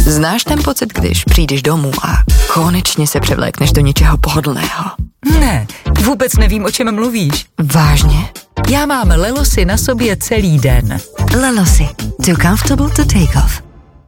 Znáš ten pocit, když přijdeš domů a konečně se převlékneš do něčeho pohodlného? Ne, vůbec nevím, o čem mluvíš. Vážně? Já mám Lelosy na sobě celý den. Lelosy. Too comfortable to take off.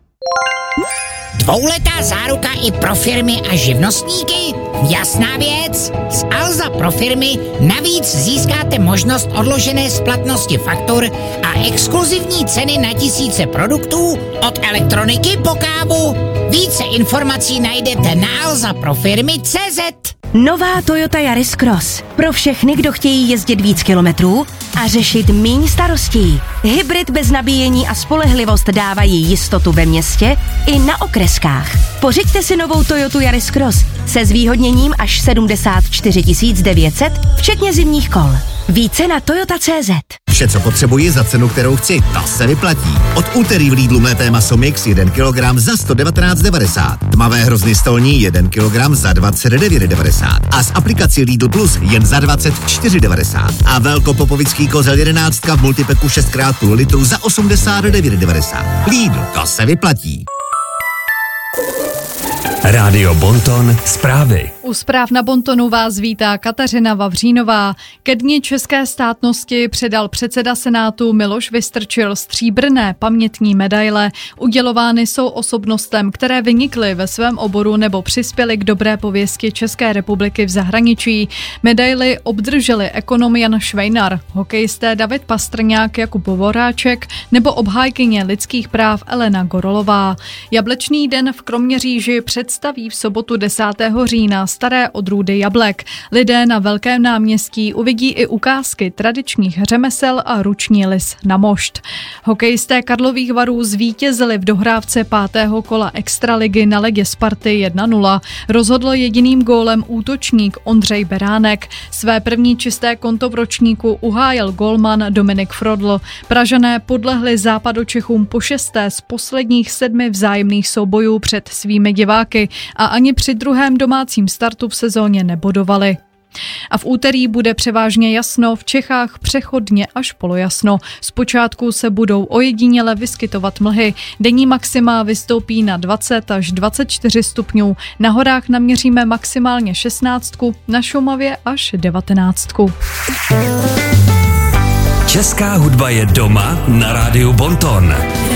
2letá záruka i pro firmy a živnostníky? Jasná věc. Z Alza pro firmy navíc získáte možnost odložené splatnosti faktur a exkluzivní ceny na tisíce produktů od elektroniky po kávu. Více informací najdete na alzaprofirmy.cz. Nová Toyota Yaris Cross. Pro všechny, kdo chtějí jezdit víc kilometrů a řešit míň starostí. Hybrid bez nabíjení a spolehlivost dávají jistotu ve městě i na okreskách. Pořiďte si novou Toyotu Yaris Cross se zvýhodněním až 74 900, včetně zimních kol. Více na Toyota.cz. Vše, co potřebuji za cenu, kterou chci, to se vyplatí. Od úterý v Lidlu mlété maso mix 1 kg za 119,90. Tmavé hrozny stolní 1 kg za 29,90. A z aplikací Lidl Plus jen za 24,90. A velkopopovický kozel 11 v multipeku 6x půl litru za 89,90. Lidl, to se vyplatí. Rádio Bonton zprávy. U zpráv na Bontonu vás vítá Kateřina Vavřínová. Ke dni české státnosti předal předseda Senátu Miloš Vystrčil stříbrné pamětní medaile. Udělovány jsou osobnostem, které vynikly ve svém oboru nebo přispěly k dobré pověsti České republiky v zahraničí. Medaily obdrželi ekonom Jan Švejnar, hokejisté David Pastrňák, Jakub Voráček nebo obhájkyně lidských práv Elena Gorolová. Jablečný den v Kroměříži představí v sobotu 10. října staré odrůdy jablek. Lidé na Velkém náměstí uvidí i ukázky tradičních řemesel a ruční lis na mošt. Hokejisté Karlových Varů zvítězili v dohrávce 5. kola extraligy na ledě Sparty 1-0. Rozhodl jediným gólem útočník Ondřej Beránek. Své první čisté konto v ročníku uhájil gólman Dominik Frodl. Pražané podlehli Západočechům po 6. z posledních 7 vzájemných soubojů před svými diváky a ani při druhém domácím startu v sezóně nebodovali. A v úterý bude převážně jasno, v Čechách přechodně až polojasno. Zpočátku se budou ojediněle vyskytovat mlhy. Denní maxima vystoupí na 20 až 24 stupňů. Na horách naměříme maximálně 16, na Šumavě až 19. Česká hudba je doma na Rádiu Bonton.